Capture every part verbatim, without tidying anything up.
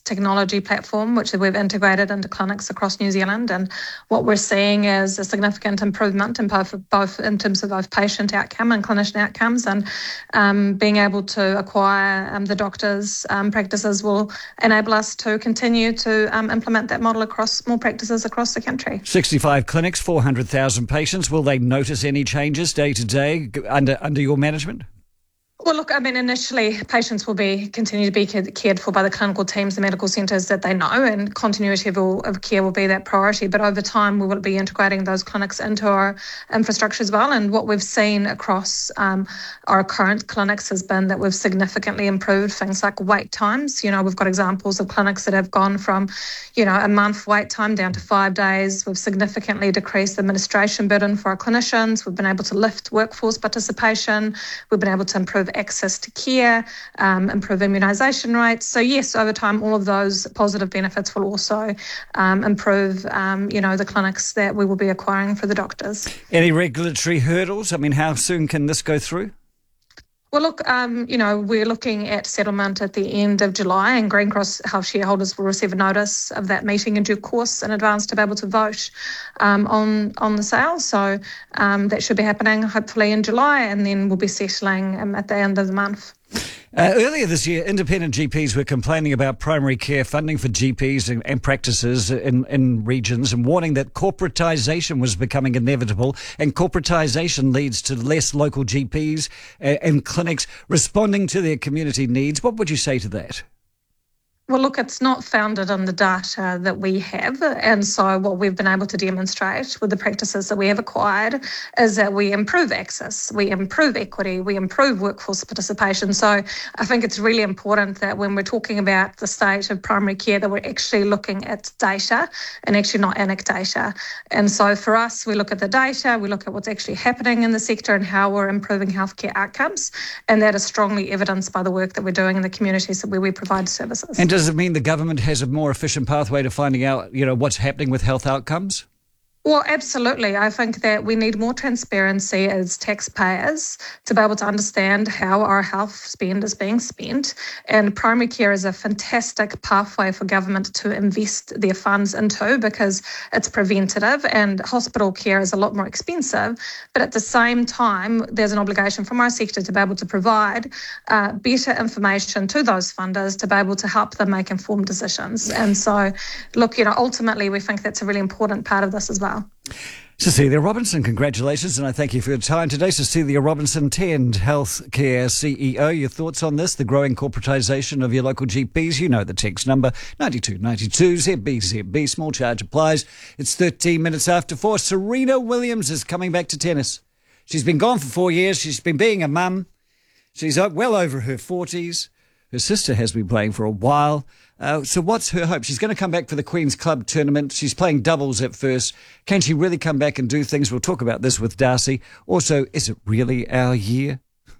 technology platform, which we've integrated into clinics across New Zealand. And what we're seeing is a significant improvement in both, both in terms of both patient outcome and clinician outcomes. And um, being able to acquire um, the doctors' um, practices will enable us to continue to um, implement that model across more practices across the country. sixty-five clinics, four hundred thousand patients. Will they notice any changes day to day under under your management? Well, look, I mean, initially, patients will be continue to be cared for by the clinical teams, the medical centres that they know, and continuity of, of care will be that priority. But over time, we will be integrating those clinics into our infrastructure as well. And what we've seen across um, our current clinics has been that we've significantly improved things like wait times. You know, we've got examples of clinics that have gone from, you know, a month wait time down to five days. We've significantly decreased the administration burden for our clinicians. We've been able to lift workforce participation. We've been able to improve access to care, um, improve immunisation rates. So yes, over time, all of those positive benefits will also um, improve, um, you know, the clinics that we will be acquiring for the doctors. Any regulatory hurdles? I mean, how soon can this go through? Well, look, um, you know, we're looking at settlement at the end of July, and Green Cross Health shareholders will receive a notice of that meeting in due course in advance to be able to vote um, on on the sale. So um, that should be happening hopefully in July, and then we'll be settling um, at the end of the month. Uh, earlier this year, independent G Ps were complaining about primary care funding for G Ps and, and practices in, in regions, and warning that corporatisation was becoming inevitable, and corporatisation leads to less local G Ps uh, and clinics responding to their community needs. What would you say to that? Well, look, it's not founded on the data that we have. And so what we've been able to demonstrate with the practices that we have acquired is that we improve access, we improve equity, we improve workforce participation. So I think it's really important that when we're talking about the state of primary care, that we're actually looking at data and actually not anecdata. And so for us, we look at the data, we look at what's actually happening in the sector and how we're improving healthcare outcomes. And that is strongly evidenced by the work that we're doing in the communities where we provide services. And does it mean the government has a more efficient pathway to finding out, you know, what's happening with health outcomes? Well, absolutely. I think that we need more transparency as taxpayers to be able to understand how our health spend is being spent. And primary care is a fantastic pathway for government to invest their funds into because it's preventative, and hospital care is a lot more expensive. But at the same time, there's an obligation from our sector to be able to provide uh, better information to those funders to be able to help them make informed decisions. And so, look, you know, ultimately we think that's a really important part of this as well. Cecilia Robinson, congratulations, and I thank you for your time today. Cecilia Robinson, Tend Healthcare C E O. Your thoughts on this, the growing corporatisation of your local G Ps? You know the text number, nine two nine two, Z B Z B. Small charge applies. It's thirteen minutes after four. Serena Williams is coming back to tennis. She's been gone for four years. She's been being a mum. She's well over her forties. Her sister has been playing for a while. Uh, so what's her hope? She's going to come back for the Queen's Club tournament. She's playing doubles at first. Can she really come back and do things? We'll talk about this with Darcy. Also, is it really our year?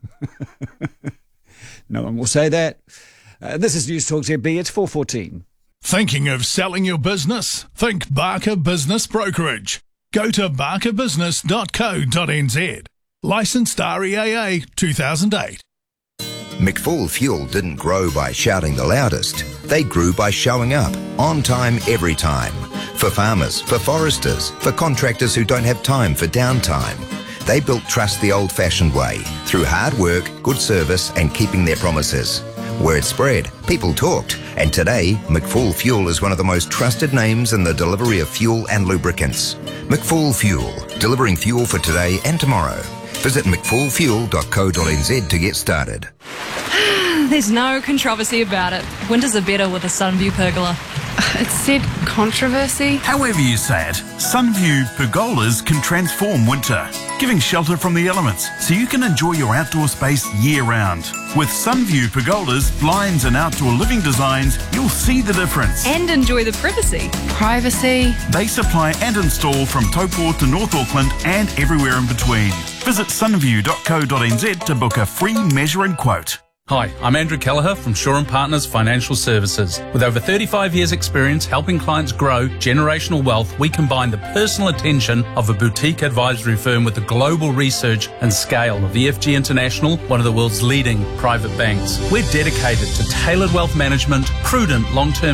No one will say that. Uh, this is News Talk Z B. It's four fourteen. Thinking of selling your business? Think Barker Business Brokerage. Go to barker business dot co dot n z. Licensed R E A A two thousand eight. McFall Fuel didn't grow by shouting the loudest. They grew by showing up, on time, every time. For farmers, for foresters, for contractors who don't have time for downtime. They built trust the old-fashioned way, through hard work, good service and keeping their promises. Word spread, people talked, and today, McFall Fuel is one of the most trusted names in the delivery of fuel and lubricants. McFall Fuel, delivering fuel for today and tomorrow. Visit mcfall fuel dot co dot n z to get started. There's no controversy about it. Winters are better with a Sunview pergola. It said controversy. However you say it, Sunview pergolas can transform winter, giving shelter from the elements so you can enjoy your outdoor space year-round. With Sunview pergolas, blinds and outdoor living designs, you'll see the difference. And enjoy the privacy. Privacy. They supply and install from Taupō to North Auckland and everywhere in between. Visit sunview dot co dot n z to book a free measure and quote. Hi, I'm Andrew Kelleher from Shaw and Partners Financial Services. With over thirty-five years experience helping clients grow generational wealth, we combine the personal attention of a boutique advisory firm with the global research and scale of E F G International, one of the world's leading private banks. We're dedicated to tailored wealth management, prudent long-term